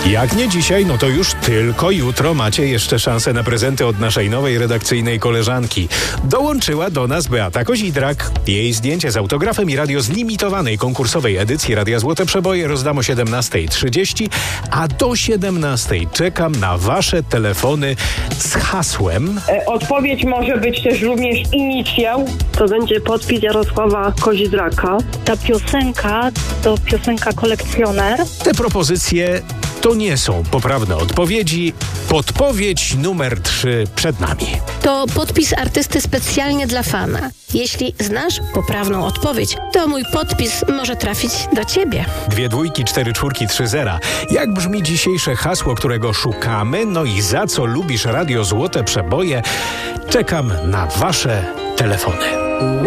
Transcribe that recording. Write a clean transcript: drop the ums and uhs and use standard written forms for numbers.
Jak nie dzisiaj, no to już tylko jutro macie jeszcze szansę na prezenty od naszej nowej redakcyjnej koleżanki. Dołączyła do nas Beata Kozidrak. Jej zdjęcie z autografem i radio z limitowanej konkursowej edycji Radia Złote Przeboje rozdam o 17:30, a do 17:00 czekam na wasze telefony z hasłem. Odpowiedź może być też również inicjał. To będzie podpis Jarosława Kozidraka. Ta piosenka to piosenka Kolekcjoner. Te propozycje to nie są poprawne odpowiedzi. Podpowiedź numer 3 przed nami. To podpis artysty specjalnie dla fana. Jeśli znasz poprawną odpowiedź, to mój podpis może trafić do ciebie. 2 dwójki, 4 czwórki, 3 zera. Jak brzmi dzisiejsze hasło, którego szukamy? No i za co lubisz Radio Złote Przeboje? Czekam na wasze telefony.